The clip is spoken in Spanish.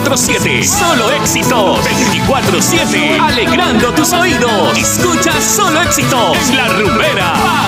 24/7. Solo éxitos. 24/7. Alegrando tus oídos. Escucha Solo Éxitos. La Rumbera.